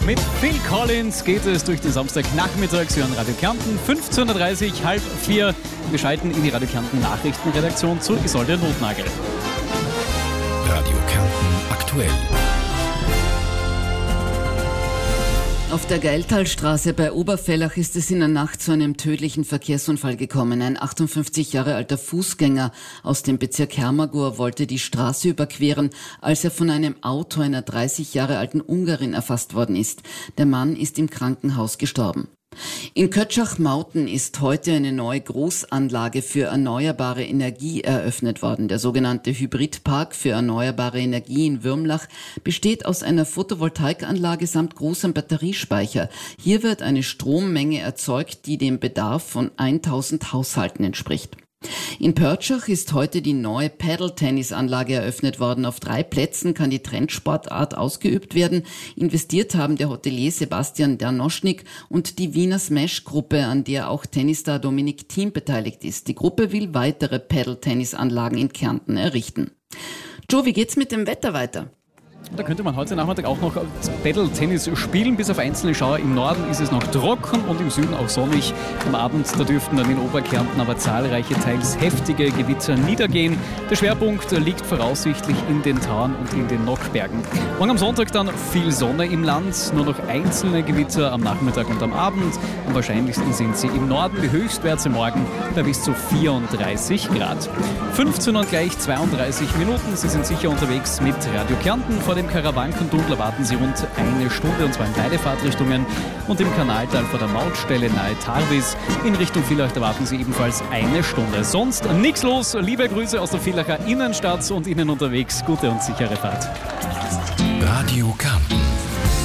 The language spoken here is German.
Mit Phil Collins geht es durch den Samstagnachmittag. Sie hören Radio Kärnten, 15.30 Uhr, 3:30. Wir schalten in die Radio Kärnten Nachrichtenredaktion zu Isolde Notnagel. Radio Kärnten aktuell. Auf der Geiltalstraße bei Oberfellach ist es in der Nacht zu einem tödlichen Verkehrsunfall gekommen. Ein 58 Jahre alter Fußgänger aus dem Bezirk Hermagor wollte die Straße überqueren, als er von einem Auto einer 30 Jahre alten Ungarin erfasst worden ist. Der Mann ist im Krankenhaus gestorben. In Kötschach-Mauten ist heute eine neue Großanlage für erneuerbare Energie eröffnet worden. Der sogenannte Hybridpark für erneuerbare Energie in Würmlach besteht aus einer Photovoltaikanlage samt großem Batteriespeicher. Hier wird eine Strommenge erzeugt, die dem Bedarf von 1000 Haushalten entspricht. In Pörtschach ist heute die neue Paddle-Tennis-Anlage eröffnet worden. Auf 3 Plätzen kann die Trendsportart ausgeübt werden. Investiert haben der Hotelier Sebastian Dernoschnik und die Wiener Smash-Gruppe, an der auch Tennisstar Dominik Thiem beteiligt ist. Die Gruppe will weitere Paddle-Tennis-Anlagen in Kärnten errichten. Joe, wie geht's mit dem Wetter weiter? Da könnte man heute Nachmittag auch noch Paddle-Tennis spielen. Bis auf einzelne Schauer im Norden ist es noch trocken und im Süden auch sonnig. Am Abend, da dürften dann in Oberkärnten aber zahlreiche, teils heftige Gewitter niedergehen. Der Schwerpunkt liegt voraussichtlich in den Tauern und in den Nockbergen. Morgen am Sonntag dann viel Sonne im Land, nur noch einzelne Gewitter am Nachmittag und am Abend. Am wahrscheinlichsten sind sie im Norden. Die Höchstwerte morgen bei bis zu 34 Grad. 15 und gleich 32 Minuten. Sie sind sicher unterwegs mit Radio Kärnten. Vor dem Karawankentunnel erwarten Sie rund eine Stunde, und zwar in beide Fahrtrichtungen, und im Kanaltal vor der Mautstelle nahe Tarvis in Richtung Villach erwarten Sie ebenfalls eine Stunde. Sonst nichts los. Liebe Grüße aus der Villacher Innenstadt und Ihnen unterwegs gute und sichere Fahrt. Radio Kärnten.